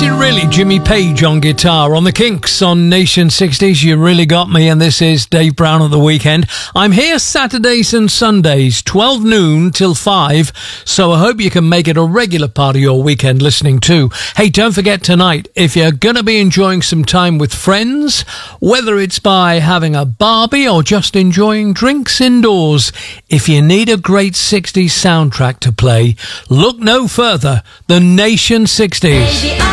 Is it really Jimmy Page on guitar? On the Kinks on Nation 60s, you really got me, and this is Dave Brown at the Weekend. I'm here Saturdays and Sundays, 12 noon till 5, so I hope you can make it a regular part of your weekend listening too. Hey, don't forget tonight, if you're going to be enjoying some time with friends, whether it's by having a barbie or just enjoying drinks indoors, if you need a great 60s soundtrack to play, look no further than Nation 60s.